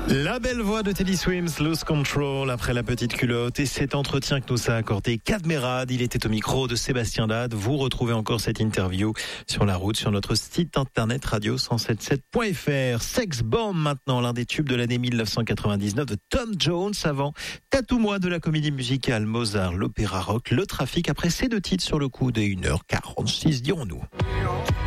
La belle voix de Teddy Swims, Lose Control, après la petite culotte et cet entretien que nous a accordé Cadmerade. Il était au micro de Sébastien Dade. Vous retrouvez encore cette interview sur la route, sur notre site internet radio1077.fr. Sex Bomb maintenant, l'un des tubes de l'année 1999 de Tom Jones. Avant, Tatou-moi de la comédie musicale Mozart, l'opéra rock, Le Trafic. Après ces deux titres sur le coup de 1h46, dirons-nous.